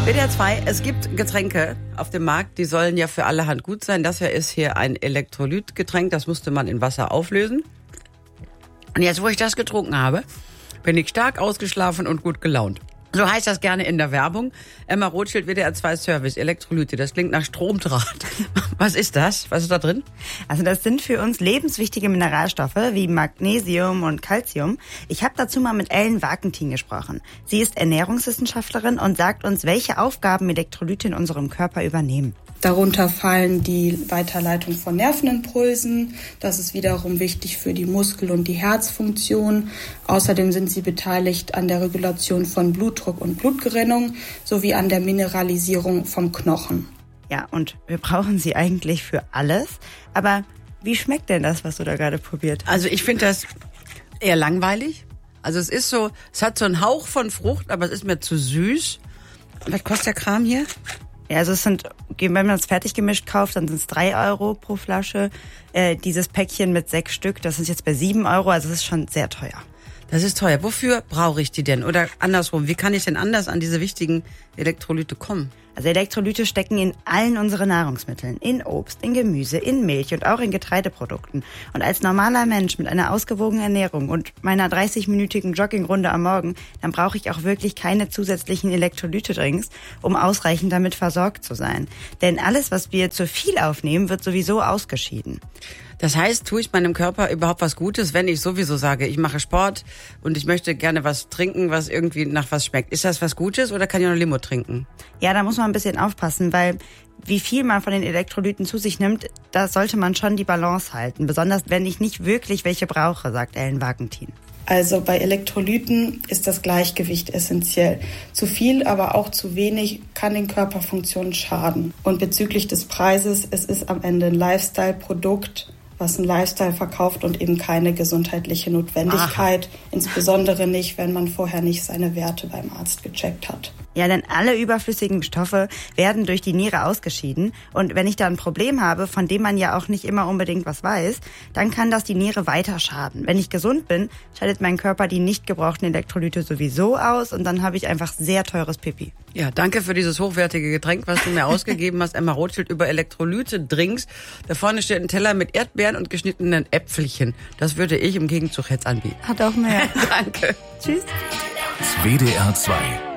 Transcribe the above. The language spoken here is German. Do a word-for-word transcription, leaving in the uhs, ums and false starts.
W D R zwei, es gibt Getränke auf dem Markt, die sollen ja für allerhand gut sein. Das hier ist hier ein Elektrolytgetränk, das musste man in Wasser auflösen. Und jetzt, wo ich das getrunken habe, bin ich stark ausgeschlafen und gut gelaunt. So heißt das gerne in der Werbung. Emma Rothschild, W D R zwei Service, Elektrolyte. Das klingt nach Stromdraht. Was ist das? Was ist da drin? Also das sind für uns lebenswichtige Mineralstoffe wie Magnesium und Calcium. Ich habe dazu mal mit Ellen Wagentin gesprochen. Sie ist Ernährungswissenschaftlerin und sagt uns, welche Aufgaben Elektrolyte in unserem Körper übernehmen. Darunter fallen die Weiterleitung von Nervenimpulsen. Das ist wiederum wichtig für die Muskel- und die Herzfunktion. Außerdem sind sie beteiligt an der Regulation von Blutdruck und Blutgerinnung sowie an der Mineralisierung vom Knochen. Ja, und wir brauchen sie eigentlich für alles. Aber wie schmeckt denn das, was du da gerade probiert hast? Also ich finde das eher langweilig. Also es ist so, es hat so einen Hauch von Frucht, aber es ist mir zu süß. Was kostet der Kram hier? Ja, also es sind, wenn man es fertig gemischt kauft, dann sind es drei Euro pro Flasche. Äh, dieses Päckchen mit sechs Stück, das ist jetzt bei sieben Euro, also das ist schon sehr teuer. Das ist teuer. Wofür brauche ich die denn? Oder andersrum, wie kann ich denn anders an diese wichtigen Elektrolyte kommen? Also Elektrolyte stecken in allen unseren Nahrungsmitteln, in Obst, in Gemüse, in Milch und auch in Getreideprodukten. Und als normaler Mensch mit einer ausgewogenen Ernährung und meiner dreißig-minütigen Joggingrunde am Morgen, dann brauche ich auch wirklich keine zusätzlichen Elektrolyte-Drinks, um ausreichend damit versorgt zu sein. Denn alles, was wir zu viel aufnehmen, wird sowieso ausgeschieden. Das heißt, tue ich meinem Körper überhaupt was Gutes, wenn ich sowieso sage, ich mache Sport und ich möchte gerne was trinken, was irgendwie nach was schmeckt. Ist das was Gutes oder kann ich noch Limo trinken? Ja, da muss man ein bisschen aufpassen, weil wie viel man von den Elektrolyten zu sich nimmt, da sollte man schon die Balance halten. Besonders wenn ich nicht wirklich welche brauche, sagt Ellen Wagentin. Also bei Elektrolyten ist das Gleichgewicht essentiell. Zu viel, aber auch zu wenig kann den Körperfunktionen schaden. Und bezüglich des Preises, es ist am Ende ein Lifestyle-Produkt, was ein Lifestyle verkauft und eben keine gesundheitliche Notwendigkeit. Aha. Insbesondere nicht, wenn man vorher nicht seine Werte beim Arzt gecheckt hat. Ja, denn alle überflüssigen Stoffe werden durch die Niere ausgeschieden. Und wenn ich da ein Problem habe, von dem man ja auch nicht immer unbedingt was weiß, dann kann das die Niere weiter schaden. Wenn ich gesund bin, scheidet mein Körper die nicht gebrauchten Elektrolyte sowieso aus und dann habe ich einfach sehr teures Pipi. Ja, danke für dieses hochwertige Getränk, was du mir ausgegeben hast, Emma Rothschild, über Elektrolyte-Drinks. Da vorne steht ein Teller mit Erdbeeren und geschnittenen Äpfelchen. Das würde ich im Gegenzug jetzt anbieten. Hat auch mehr. Danke. Tschüss. W D R zwei